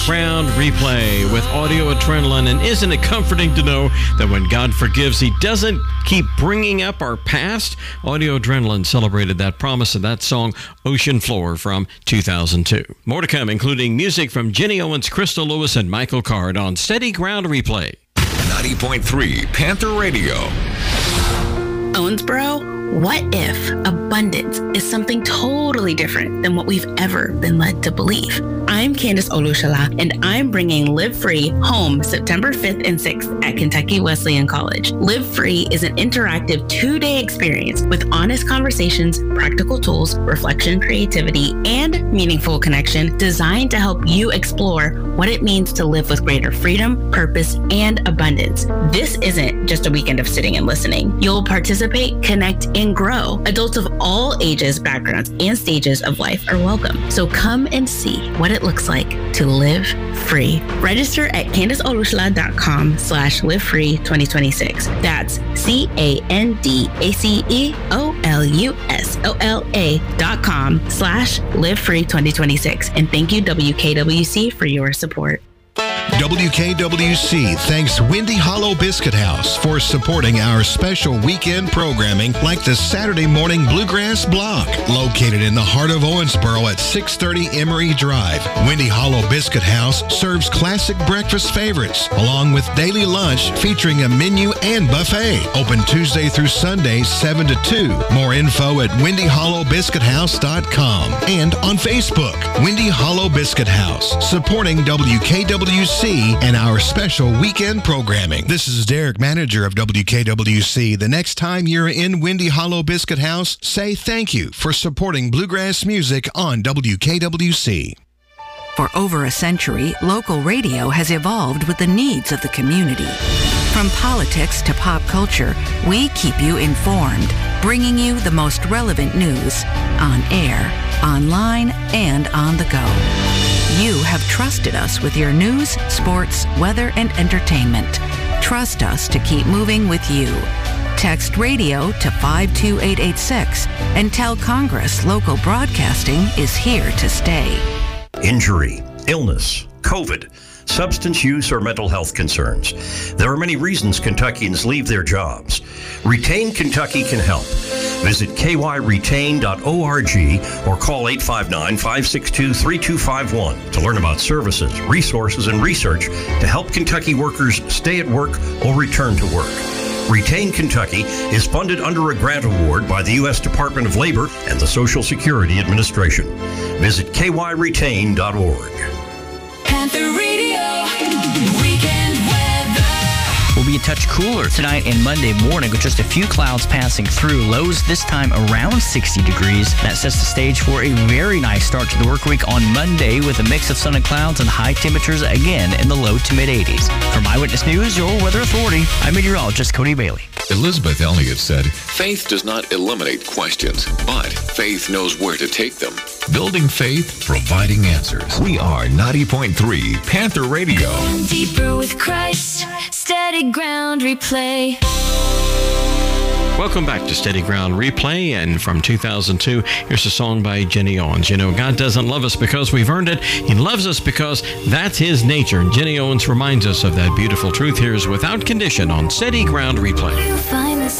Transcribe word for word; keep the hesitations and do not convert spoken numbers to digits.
Ground Replay with Audio Adrenaline. And isn't it comforting to know that when God forgives, He doesn't keep bringing up our past? Audio Adrenaline celebrated that promise in that song, Ocean Floor, from two thousand two. More to come, including music from Jenny Owens, Crystal Lewis, and Michael Card on Steady Ground Replay. ninety point three Panther Radio. Owensboro, what if abundance is something totally different than what we've ever been led to believe? I'm Candace Olushala, and I'm bringing Live Free home September fifth and sixth at Kentucky Wesleyan College. Live Free is an interactive two-day experience with honest conversations, practical tools, reflection, creativity, and meaningful connection designed to help you explore what it means to live with greater freedom, purpose, and abundance. This isn't just a weekend of sitting and listening. You'll participate, connect, and grow. Adults of all ages, backgrounds, and stages of life are welcome. So come and see what it looks like to live free. Register at CandaceOlushala.com slash live free 2026. That's C A N D A C E O L U S O L A dot com slash live free 2026. And thank you, W K W C, for your support. W K W C thanks Windy Hollow Biscuit House for supporting our special weekend programming like the Saturday Morning Bluegrass Block, located in the heart of Owensboro at six thirty Emory Drive. Windy Hollow Biscuit House serves classic breakfast favorites, along with daily lunch featuring a menu and buffet. Open Tuesday through Sunday, seven to two. More info at windy hollow biscuit house dot com and on Facebook. Windy Hollow Biscuit House, supporting W K W C and our special weekend programming. This is Derek, manager of W K W C. The next time you're in Windy Hollow Biscuit House, say thank you for supporting bluegrass music on W K W C. For over a century, local radio has evolved with the needs of the community. From politics to pop culture, we keep you informed, bringing you the most relevant news on air, online, and on the go. You have trusted us with your news, sports, weather, and entertainment. Trust us to keep moving with you. Text radio to five two eight eight six and tell Congress local broadcasting is here to stay. Injury, illness, COVID, substance use, or mental health concerns. There are many reasons Kentuckians leave their jobs. Retain Kentucky can help. Visit k y retain dot org or call eight five nine, five six two, three two five one to learn about services, resources, and research to help Kentucky workers stay at work or return to work. Retain Kentucky is funded under a grant award by the U S Department of Labor and the Social Security Administration. Visit k y retain dot org. Panther Radio, weekend weather. We'll be a touch cooler tonight and Monday morning with just a few clouds passing through. Lows this time around sixty degrees. That sets the stage for a very nice start to the work week on Monday with a mix of sun and clouds and high temperatures again in the low to mid eighties. From Eyewitness News, your weather authority, I'm meteorologist Cody Bailey. Elizabeth Elliot said, "Faith does not eliminate questions, but faith knows where to take them. Building faith, providing answers." We are ninety point three Panther Radio. Going deeper with Christ, Steady Ground Replay. Welcome back to Steady Ground Replay, and from two thousand two, here's a song by Jenny Owens. You know, God doesn't love us because we've earned it. He loves us because that's His nature. And Jenny Owens reminds us of that beautiful truth. Here's Without Condition on Steady Ground Replay. You'll find this